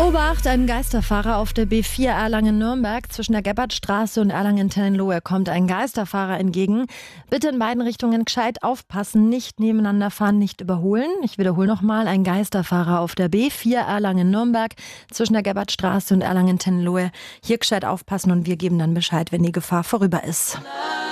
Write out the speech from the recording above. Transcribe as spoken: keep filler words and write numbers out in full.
Obacht, ein Geisterfahrer auf der B vier Erlangen-Nürnberg. Zwischen der Gebhardstraße und Erlangen-Tenlohe kommt ein Geisterfahrer entgegen. Bitte in beiden Richtungen gescheit aufpassen, nicht nebeneinander fahren, nicht überholen. Ich wiederhole nochmal, ein Geisterfahrer auf der B vier Erlangen-Nürnberg zwischen der Gebhardstraße und Erlangen-Tenlohe. Hier gescheit aufpassen und wir geben dann Bescheid, wenn die Gefahr vorüber ist.